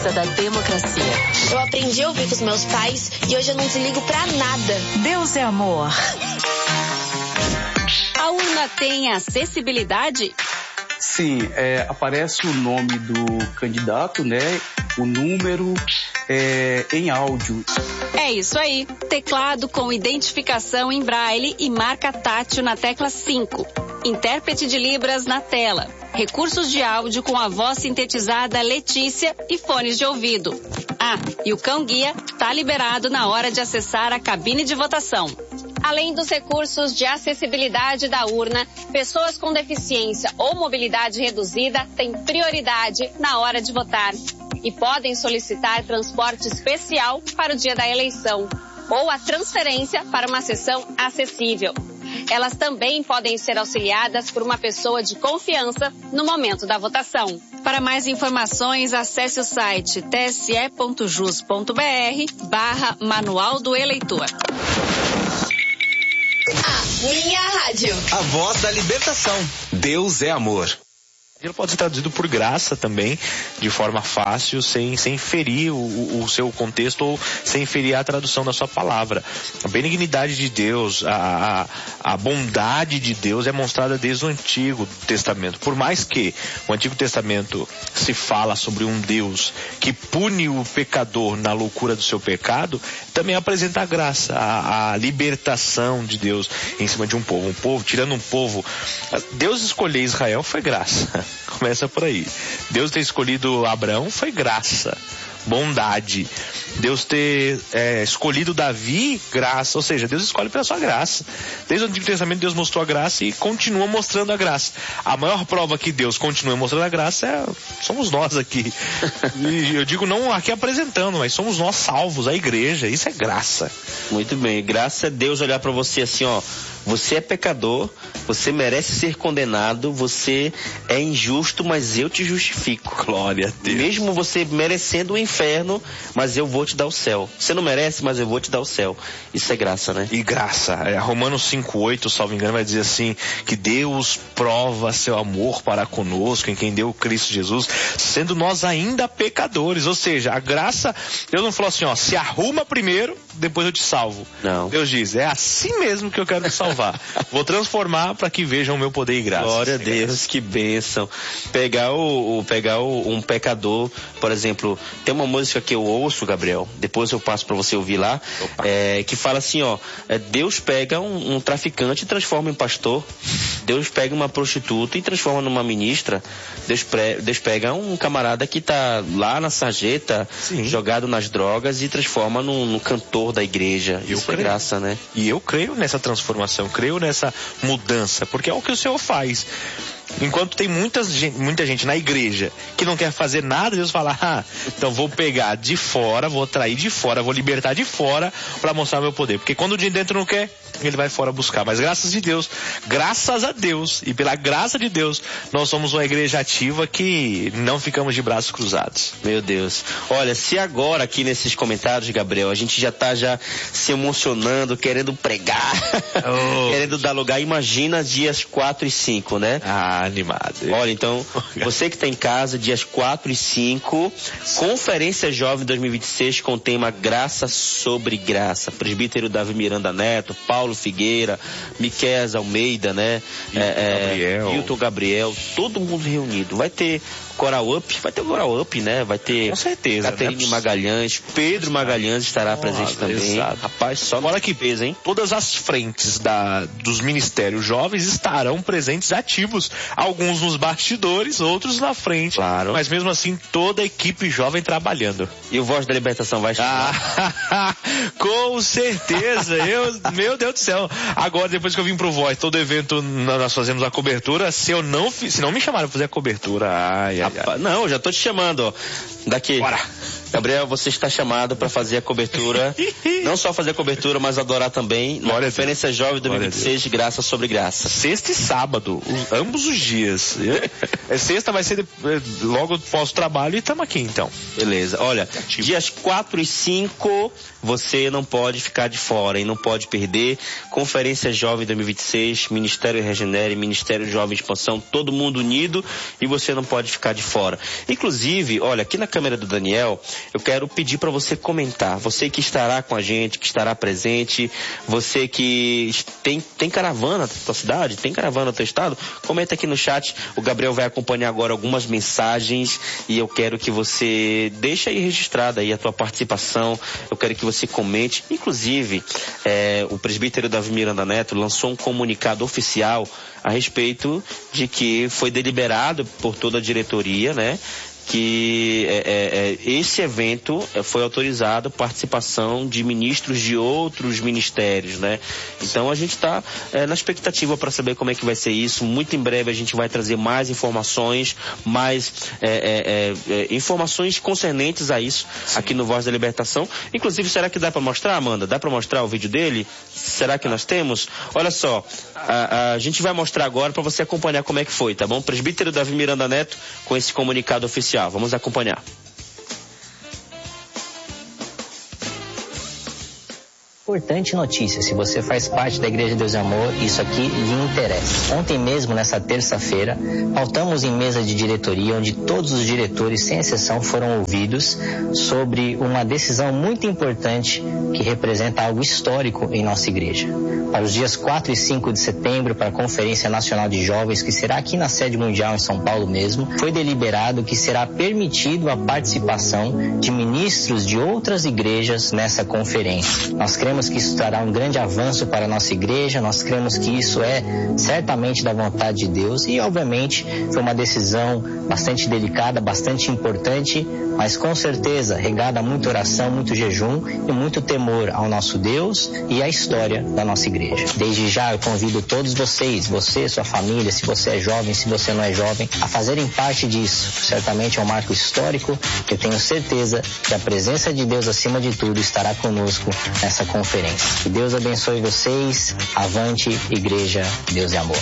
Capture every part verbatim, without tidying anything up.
Da democracia. Eu aprendi a ouvir com os meus pais e hoje eu não desligo pra nada. Deus é amor. A urna tem acessibilidade? Sim, é, aparece o nome do candidato, né? O número é, em áudio. É isso aí. Teclado com identificação em braille e marca tátil na tecla cinco. Intérprete de Libras na tela. Recursos de áudio com a voz sintetizada Letícia e fones de ouvido. Ah, e o cão-guia está liberado na hora de acessar a cabine de votação. Além dos recursos de acessibilidade da urna, pessoas com deficiência ou mobilidade reduzida têm prioridade na hora de votar e podem solicitar transporte especial para o dia da eleição ou a transferência para uma sessão acessível. Elas também podem ser auxiliadas por uma pessoa de confiança no momento da votação. Para mais informações, acesse o site tse.jus.br barra Manual do Eleitor. A minha rádio. A voz da libertação. Deus é amor. Ele pode ser traduzido por graça também, de forma fácil, sem, sem ferir o, o seu contexto ou sem ferir a tradução da sua palavra. A benignidade de Deus, a, a, a bondade de Deus é mostrada desde o Antigo Testamento. Por mais que o Antigo Testamento se fala sobre um Deus que pune o pecador na loucura do seu pecado, também apresenta a graça, a, a libertação de Deus em cima de um povo. Um povo, tirando um povo, Deus escolher Israel foi graça. Começa por aí. Deus ter escolhido Abraão foi graça, bondade. Deus ter é, escolhido Davi, graça. Ou seja, Deus escolhe pela sua graça. Desde o Antigo Testamento Deus mostrou a graça e continua mostrando a graça. A maior prova que Deus continua mostrando a graça é, somos nós aqui. E eu digo não aqui apresentando, mas somos nós salvos, a igreja. Isso é graça. Muito bem, graça é Deus olhar para você assim, ó. Você é pecador, você merece ser condenado, você é injusto, mas eu te justifico. Glória a Deus. Mesmo você merecendo o inferno, mas eu vou te dar o céu. Você não merece, mas eu vou te dar o céu. Isso é graça, né? E graça. É, Romanos cinco oito, salvo engano, vai dizer assim, que Deus prova seu amor para conosco, em quem deu Cristo Jesus, sendo nós ainda pecadores. Ou seja, a graça, Deus não falou assim, ó, se arruma primeiro, depois eu te salvo. Não. Deus diz, é assim mesmo que eu quero te salvar. Vou transformar para que vejam o meu poder e graça. Glória a Deus, que bênção. Pegar, o, o, pegar o, um pecador, por exemplo, tem uma música que eu ouço, Gabriel, depois eu passo para você ouvir lá, é, que fala assim, ó, é, Deus pega um, um traficante e transforma em pastor. Deus pega uma prostituta e transforma numa ministra. Deus, pre, Deus pega um camarada que tá lá na sarjeta, Sim. jogado nas drogas e transforma num, num cantor da igreja. Eu Isso creio. é graça, né? E eu creio nessa transformação, creio nessa mudança, porque é o que o Senhor faz. Enquanto tem muita gente, muita gente na igreja que não quer fazer nada, Deus fala, ah, então vou pegar de fora, vou atrair de fora, vou libertar de fora para mostrar meu poder. Porque quando o de dentro não quer, ele vai fora buscar. Mas graças a Deus, graças a Deus e pela graça de Deus, nós somos uma igreja ativa que não ficamos de braços cruzados. Meu Deus. Olha, se agora aqui nesses comentários, Gabriel, a gente já tá já se emocionando, querendo pregar, oh. querendo dar lugar, imagina dias quatro e cinco, né? Ah, animado. Olha, então, você que está em casa, dias quatro e cinco, Conferência Jovem dois mil e vinte e seis com o tema Graça sobre Graça. Presbítero Davi Miranda Neto, Paulo Figueira, Miqueias Almeida, né? Hilton é, Gabriel. Hilton Gabriel, todo mundo reunido. Vai ter Coral Up, vai ter Coral Up, né? Vai ter com certeza, Caterine né? Magalhães, Pedro Magalhães estará oh, presente também. Exato. Rapaz, só agora que peso, hein? Todas as frentes da, dos ministérios jovens estarão presentes ativos. Alguns nos bastidores, outros na frente. Claro. Mas mesmo assim, toda a equipe jovem trabalhando. E o Voz da Libertação vai estar? Ah, com certeza. Eu, meu Deus do céu. Agora, depois que eu vim pro Voz, todo evento nós fazemos a cobertura. Se eu não, se não me chamaram pra fazer a cobertura, ai, ai, ai. Não, já tô te chamando, ó. Daqui. Bora. Gabriel, você está chamado para fazer a cobertura, não só fazer a cobertura, mas adorar também na Glória Conferência Jovem dois mil e vinte e seis, Graça sobre Graça. Sexta e sábado, os, ambos os dias. é, sexta vai ser de, é, logo após o trabalho e estamos aqui então. Beleza. Olha, dias quatro e cinco você não pode ficar de fora e não pode perder. Conferência Jovem dois mil e vinte e seis, Ministério Regenere, Ministério Jovem Expansão, todo mundo unido e você não pode ficar de fora. Inclusive, olha, aqui na câmera do Daniel, eu quero pedir para você comentar. Você que estará com a gente, que estará presente, você que tem, tem caravana na tua cidade, tem caravana no teu estado, comenta aqui no chat. O Gabriel vai acompanhar agora algumas mensagens e eu quero que você deixe aí registrada aí a tua participação. Eu quero que você comente. Inclusive, é, o presbítero Davi Miranda Neto lançou um comunicado oficial a respeito de que foi deliberado por toda a diretoria, né? Que é, é, esse evento foi autorizado a participação de ministros de outros ministérios, né? Então a gente está é, na expectativa para saber como é que vai ser isso. Muito em breve a gente vai trazer mais informações, mais é, é, é, informações concernentes a isso. Sim. Aqui no Voz da Libertação. Inclusive, será que dá para mostrar, Amanda? Dá para mostrar o vídeo dele? Será que nós temos? Olha só, a, a gente vai mostrar agora para você acompanhar como é que foi, tá bom? Presbítero Davi Miranda Neto com esse comunicado oficial. Vamos acompanhar. Importante notícia, se você faz parte da Igreja de Deus e Amor, isso aqui lhe interessa. Ontem mesmo, nessa terça-feira, pautamos em mesa de diretoria, onde todos os diretores, sem exceção, foram ouvidos sobre uma decisão muito importante que representa algo histórico em nossa igreja. Para os dias quatro e cinco de setembro, para a Conferência Nacional de Jovens, que será aqui na sede mundial em São Paulo mesmo, foi deliberado que será permitido a participação de ministros de outras igrejas nessa conferência. Nós cremos que isso trará um grande avanço para a nossa igreja, nós cremos que isso é certamente da vontade de Deus e, obviamente, foi uma decisão bastante delicada, bastante importante, mas com certeza regada a muita oração, muito jejum e muito temor ao nosso Deus e à história da nossa igreja. Desde já eu convido todos vocês, você, sua família, se você é jovem, se você não é jovem, a fazerem parte disso. Certamente é um marco histórico, eu tenho certeza que a presença de Deus acima de tudo estará conosco nessa conferência. Que Deus abençoe vocês. Avante, Igreja, Deus e Amor.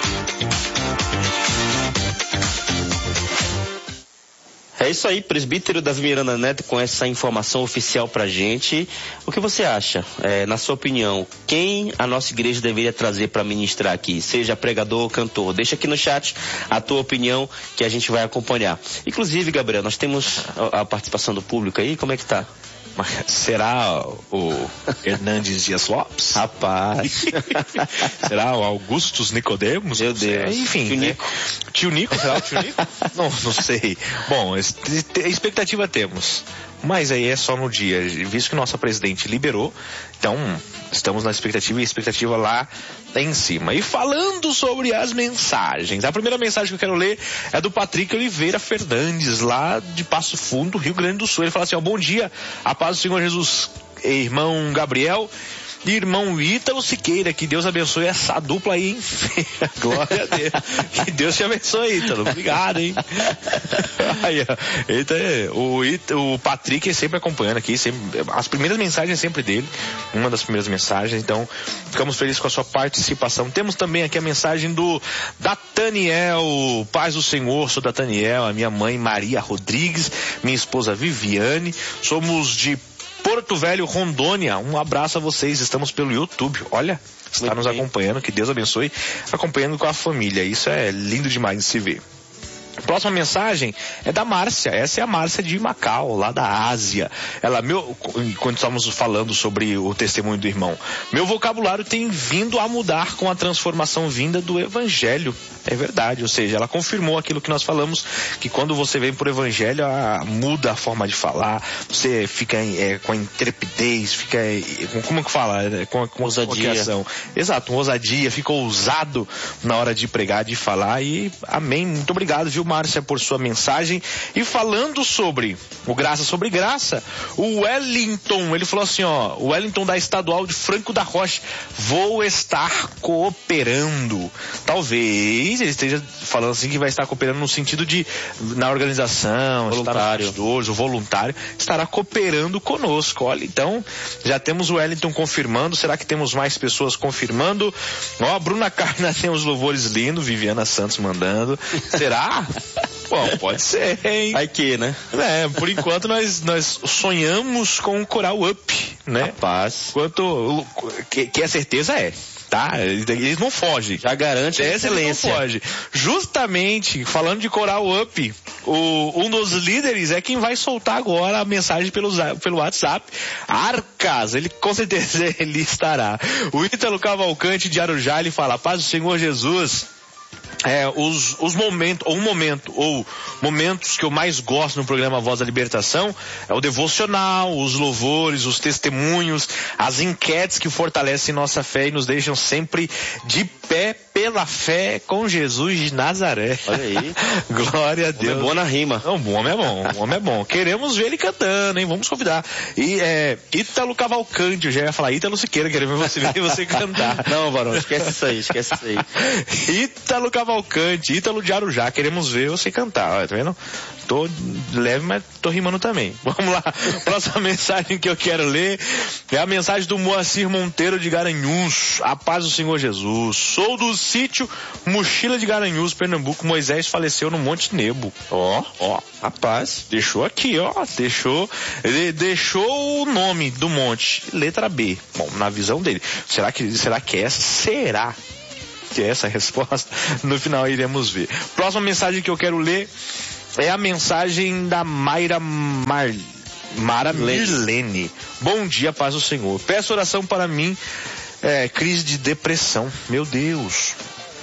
É isso aí, presbítero Davi Miranda Neto com essa informação oficial pra gente. O que você acha? É, na sua opinião, quem a nossa igreja deveria trazer para ministrar aqui? Seja pregador ou cantor? Deixa aqui no chat a tua opinião que a gente vai acompanhar. Inclusive, Gabriel, nós temos a participação do público aí, como é que tá? Será o Hernandes Dias Lopes? Rapaz. Será o Augustus Nicodemos? Meu Deus. É, enfim, Tio né? Nico. Tio Nico? Será o tio Nico? não, não sei. Bom, expectativa temos. Mas aí é só no dia, visto que nossa presidente liberou, então estamos na expectativa e a expectativa lá em cima. E falando sobre as mensagens, a primeira mensagem que eu quero ler é do Patrick Oliveira Fernandes, lá de Passo Fundo, Rio Grande do Sul. Ele fala assim, ó, bom dia, a paz do Senhor Jesus, irmão Gabriel e irmão Ítalo Siqueira, que Deus abençoe essa dupla aí, hein? Glória a Deus. Que Deus te abençoe, Ítalo. Obrigado, hein? Aí, ó. Eita, o, Ítalo, o Patrick é sempre acompanhando aqui, sempre, as primeiras mensagens é sempre dele, uma das primeiras mensagens, então ficamos felizes com a sua participação. Temos também aqui a mensagem do Dataniel, paz do Senhor, sou Dataniel, a minha mãe Maria Rodrigues, minha esposa Viviane, somos de Porto Velho, Rondônia. Um abraço a vocês, estamos pelo YouTube. Olha, está Muito nos bem. acompanhando, que Deus abençoe, acompanhando com a família. Isso é lindo demais de se ver. Próxima mensagem é da Márcia. Essa é a Márcia de Macau, lá da Ásia. Ela, meu, quando estávamos falando sobre o testemunho do irmão, meu vocabulário tem vindo a mudar com a transformação vinda do Evangelho. É verdade, ou seja, ela confirmou aquilo que nós falamos, que quando você vem por Evangelho, a, muda a forma de falar, você fica é, com a intrepidez, fica, é, como que fala? É, com, com ousadia. Exato, uma ousadia, fica ousado na hora de pregar, de falar, e amém. Muito obrigado, viu, Márcia, por sua mensagem. E falando sobre o Graça sobre Graça, o Wellington, ele falou assim, ó, o Wellington da Estadual de Franco da Rocha, vou estar cooperando. Talvez ele esteja falando assim que vai estar cooperando no sentido de, na organização, voluntário, estar nos o voluntário, estará cooperando conosco. Olha, então, já temos o Wellington confirmando, será que temos mais pessoas confirmando? Ó, a Bruna Carna tem os louvores lindos, Viviana Santos mandando. Será? Bom, pode ser, hein? Aí que, né? É, por enquanto nós, nós sonhamos com o coral Up, né? Rapaz. Enquanto, que, que a certeza é, tá? Eles não fogem. Já garante a excelência. Não foge. Justamente, falando de coral Up, o, um dos líderes é quem vai soltar agora a mensagem pelo, pelo WhatsApp. Arcas, ele com certeza ele estará. O Ítalo Cavalcante de Arujá, ele fala: paz do Senhor Jesus. É, os, os momentos, ou um momento, ou momentos que eu mais gosto no programa Voz da Libertação é o devocional, os louvores, os testemunhos, as enquetes que fortalecem nossa fé e nos deixam sempre de pé pela fé com Jesus de Nazaré. Olha aí. Glória a Deus. É bom na rima. Não, o homem é bom, o homem é bom. Queremos ver ele cantando, hein? Vamos convidar. E é, Ítalo Cavalcante, eu já ia falar Ítalo Siqueira, queremos ver você, ver você cantar. Não, Barão, esquece isso aí, esquece isso aí. Ítalo Cavalcante, Ítalo de Arujá, queremos ver você cantar. Olha, tá vendo? Tô leve, mas tô rimando também. Vamos lá. Próxima mensagem que eu quero ler é a mensagem do Moacir Monteiro de Garanhuns. A paz do Senhor Jesus. Sou do sítio Mochila de Garanhuns, Pernambuco. Moisés faleceu no Monte Nebo. Ó, ó, rapaz. Deixou aqui, ó. Deixou, ele deixou o nome do monte. Letra B. Bom, na visão dele. Será que, será que é essa? Será que é essa a resposta? No final iremos ver. Próxima mensagem que eu quero ler é a mensagem da Mayra Mar... Mara Mirlene. Bom dia, paz do Senhor. Peço oração para mim, é, crise de depressão. Meu Deus.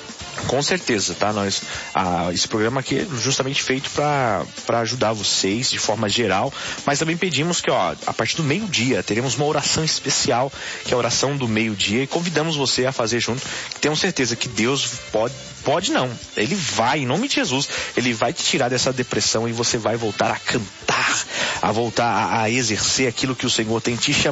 Com certeza, tá? Nós, ah, esse programa aqui é justamente feito para para ajudar vocês de forma geral, mas também pedimos que, ó, a partir do meio-dia teremos uma oração especial, que é a oração do meio-dia, e convidamos você a fazer junto. Temos certeza que Deus pode, pode não, Ele vai, em nome de Jesus, Ele vai te tirar dessa depressão e você vai voltar a cantar, a voltar a, a exercer aquilo que o Senhor tem te chamado